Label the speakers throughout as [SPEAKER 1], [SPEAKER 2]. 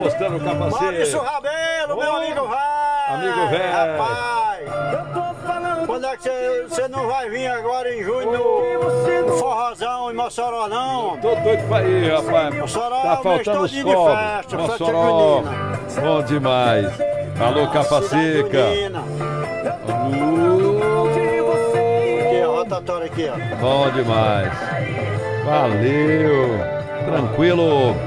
[SPEAKER 1] Mostrando o capacete.
[SPEAKER 2] Maurício Rabelo, meu amigo vai.
[SPEAKER 1] Amigo velho.
[SPEAKER 2] Rapaz, quando é que você não vai vir agora em junho no Forrozão, em Mossoró, não?
[SPEAKER 1] Tô doido pra ir, rapaz.
[SPEAKER 2] Mossoró,
[SPEAKER 1] Tá faltando os copos. Mossoró, bom demais. Alô, Capa Seca.
[SPEAKER 2] Aqui, ó, rotatório aqui, ó.
[SPEAKER 1] Bom demais. Valeu. Tranquilo.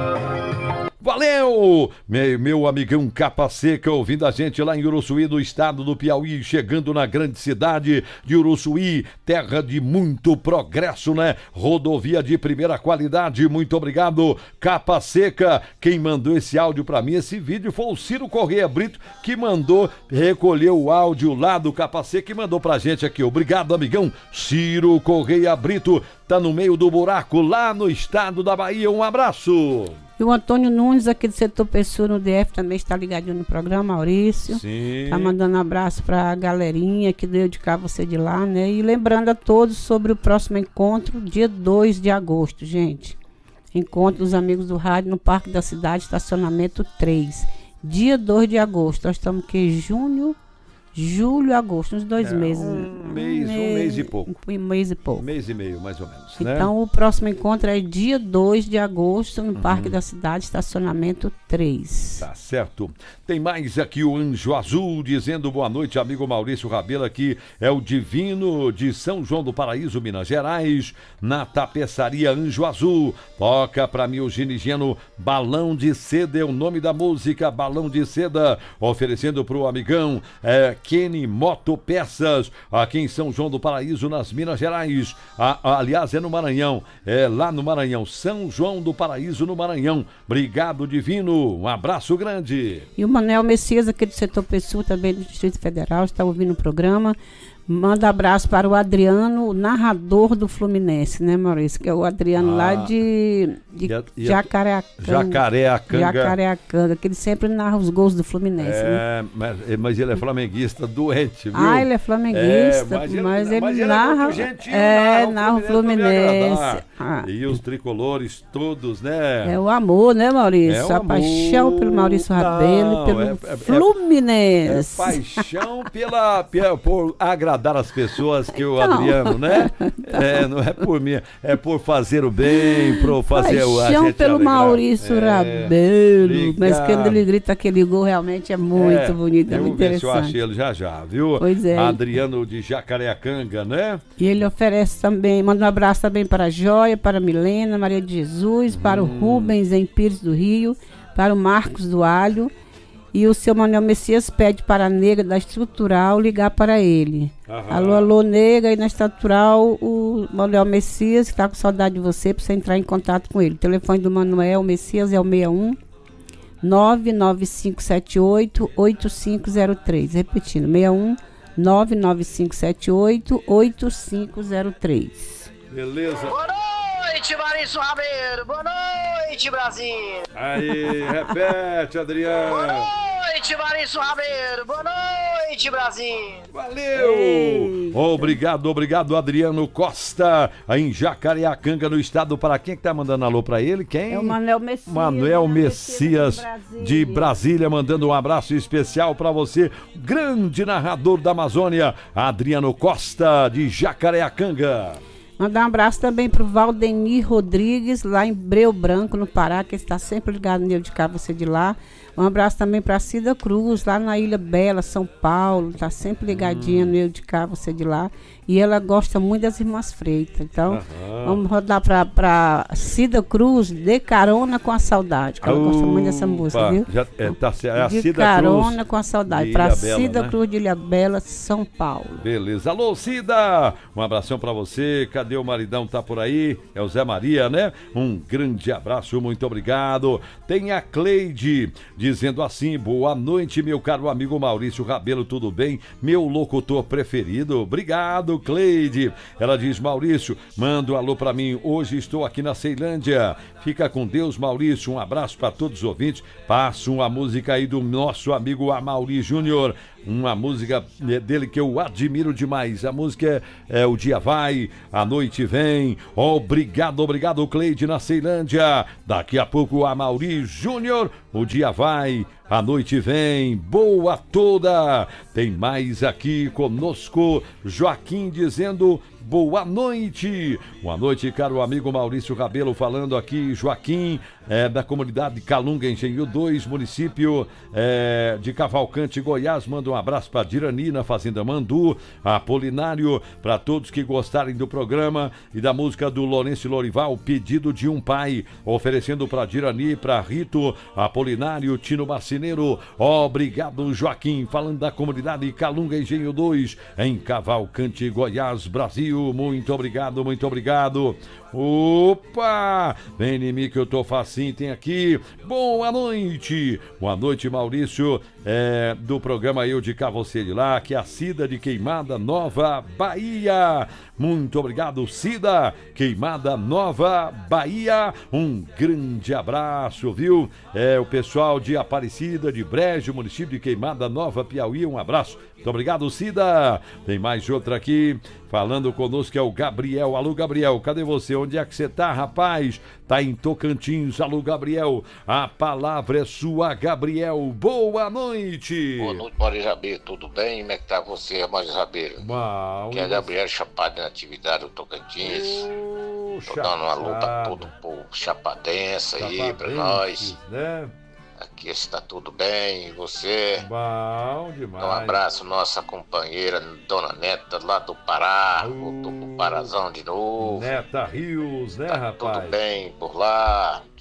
[SPEAKER 1] Valeu! Meu amigão Capa Seca, ouvindo a gente lá em Uruçuí, do estado do Piauí, chegando na grande cidade de Uruçuí, terra de muito progresso, né? Rodovia de primeira qualidade, muito obrigado, Capa Seca. Quem mandou esse áudio pra mim, esse vídeo, foi o Ciro Correia Brito, que mandou, recolheu o áudio lá do Capa Seca e mandou pra gente aqui. Obrigado, amigão Ciro Correia Brito, tá no meio do buraco, lá no estado da Bahia. Um abraço!
[SPEAKER 3] E o Antônio Nunes, aqui do setor Pessoa no DF, também está ligadinho no programa, Maurício.
[SPEAKER 1] Sim.
[SPEAKER 3] Tá mandando um abraço para a galerinha que deu de cá você de lá, né? E lembrando a todos sobre o próximo encontro, dia 2 de agosto, gente. Encontro dos amigos do rádio no Parque da Cidade, estacionamento 3. Dia 2 de agosto. Nós estamos aqui julho, agosto, uns 2 meses.
[SPEAKER 1] Um mês e pouco.
[SPEAKER 3] Um mês e pouco.
[SPEAKER 1] Um mês e meio, mais ou menos, né?
[SPEAKER 3] Então, o próximo encontro é dia 2 de agosto, no Parque da Cidade, estacionamento 3.
[SPEAKER 1] Tá certo. Tem mais aqui o Anjo Azul, dizendo boa noite, amigo Maurício Rabelo, aqui é o Divino de São João do Paraíso, Minas Gerais, na tapeçaria Anjo Azul. Toca pra mim o Ginigeno, Balão de Seda, é o nome da música, Balão de Seda, oferecendo pro amigão, Kenny Motopeças, aqui em São João do Paraíso, nas Minas Gerais. Aliás, é no Maranhão, é lá no Maranhão, São João do Paraíso, no Maranhão. Obrigado, Divino, um abraço grande.
[SPEAKER 3] E o Manuel Messias, aqui do setor Pessoa, também do Distrito Federal, está ouvindo o programa. Manda abraço para o Adriano, o narrador do Fluminense, né, Maurício? Que é o Adriano lá de Jacareacanga, que ele sempre narra os gols do Fluminense, né?
[SPEAKER 1] Mas ele é flamenguista doente, viu?
[SPEAKER 3] Ah, ele é flamenguista, mas ele narra, narra o Fluminense.
[SPEAKER 1] E os tricolores todos, né?
[SPEAKER 3] É o amor, né, Maurício? A paixão pelo Maurício Rabelo e pelo Fluminense.
[SPEAKER 1] Paixão por agradar as pessoas que o Adriano, né? Não é por mim, é por fazer o bem, por fazer o a gente
[SPEAKER 3] pelo
[SPEAKER 1] alegrar.
[SPEAKER 3] Maurício Rabelo. Mas quando ele grita aquele gol, realmente é muito bonito, é muito interessante. Eu
[SPEAKER 1] achei ele já, viu?
[SPEAKER 3] Pois é.
[SPEAKER 1] Adriano de Jacareacanga, né?
[SPEAKER 3] E ele oferece também, manda um abraço também para a Joia, para a Milena, Maria de Jesus, para o Rubens em Pires do Rio, para o Marcos do Alho. E o seu Manuel Messias pede para a nega da Estrutural ligar para ele. Alô, nega, aí na Estrutural, o Manuel Messias, que está com saudade de você, para você entrar em contato com ele. O telefone do Manuel Messias é o 61 99578 8503. Repetindo, 61 99578 8503.
[SPEAKER 1] Beleza.
[SPEAKER 4] Boa noite, Maurício Rabelo. Boa noite, Brasil.
[SPEAKER 1] Aí, repete, Adriano.
[SPEAKER 4] Boa noite, Maurício Rabelo. Boa noite, Brasil.
[SPEAKER 1] Valeu. Obrigado, Adriano Costa, em Jacareacanga, no estado. Para quem que tá mandando alô para ele? Quem?
[SPEAKER 3] É o Manuel Messias.
[SPEAKER 1] Manuel Messias de Brasília, mandando um abraço especial para você, grande narrador da Amazônia, Adriano Costa, de Jacareacanga.
[SPEAKER 3] Mandar um abraço também para o Valdemir Rodrigues, lá em Breu Branco, no Pará, que está sempre ligado nele de cá, você de lá. Um abraço também para a Cida Cruz, lá na Ilha Bela, São Paulo. Está sempre ligadinha no eu de cá, você de lá. E ela gosta muito das Irmãs Freitas. Então, vamos rodar para Cida Cruz, De Carona com a Saudade. Que ela gosta muito dessa música, viu?
[SPEAKER 1] A
[SPEAKER 3] de
[SPEAKER 1] Cida
[SPEAKER 3] Carona
[SPEAKER 1] Cruz
[SPEAKER 3] com a Saudade. Para Cida Cruz de Ilha Bela, São Paulo.
[SPEAKER 1] Beleza. Alô, Cida! Um abração para você. Cadê o maridão? Tá por aí? É o Zé Maria, né? Um grande abraço, muito obrigado. Tem a Cleide dizendo assim: boa noite, meu caro amigo Maurício Rabelo, tudo bem? Meu locutor preferido. Obrigado, Cleide. Ela diz: Maurício, manda um alô pra mim, hoje estou aqui na Ceilândia. Fica com Deus, Maurício, um abraço para todos os ouvintes. Passa uma música aí do nosso amigo Amaury Júnior, uma música dele que eu admiro demais. A música é O Dia Vai, A Noite Vem. Obrigado, Cleide, na Ceilândia. Daqui a pouco, Amaury Júnior, O dia vai, a noite vem, boa toda. Tem mais aqui conosco, Joaquim dizendo boa noite. Boa noite, caro amigo Maurício Rabelo, falando aqui, Joaquim, da comunidade Calunga, Engenho 2, município de Cavalcante, Goiás. Manda um abraço para Dirani, na Fazenda Mandu, Apolinário, para todos que gostarem do programa e da música do Lourenço Lorival, Pedido de um Pai, oferecendo para Dirani, para Rito, Apolinário, Tino Marceneiro. Obrigado, Joaquim, falando da comunidade Calunga, Engenho 2, em Cavalcante, Goiás, Brasil. Muito obrigado, muito obrigado. Opa! Vem em mim que eu tô facinho, tem aqui. Boa noite! Boa noite, Maurício, do programa Eu de Cá, Você de Lá, que é a Cida de Queimada Nova, Bahia. Muito obrigado, Cida, Queimada Nova, Bahia. Um grande abraço, viu? O pessoal de Aparecida, de Brejo, município de Queimada Nova, Piauí. Um abraço. Muito obrigado, Cida. Tem mais outra aqui, falando conosco, que é o Gabriel. Alô, Gabriel, cadê você? Onde é que você tá, rapaz? Tá em Tocantins. Alô, Gabriel. A palavra é sua, Gabriel. Boa noite.
[SPEAKER 5] Boa noite, Maurício Rabelo. Tudo bem? Como é que tá você, Maurício Rabelo? Que é Gabriel Chapado na atividade do Tocantins. Tô dando uma luta pra todo o povo chapadense aí, pra nós.
[SPEAKER 1] Né?
[SPEAKER 5] Aqui está tudo bem, e você?
[SPEAKER 1] Bom demais.
[SPEAKER 5] Um abraço, nossa companheira, Dona Neta, lá do Pará. Voltou pro Parazão de novo.
[SPEAKER 1] Neta Rios, né,
[SPEAKER 5] tá
[SPEAKER 1] rapaz?
[SPEAKER 5] Tudo bem por lá.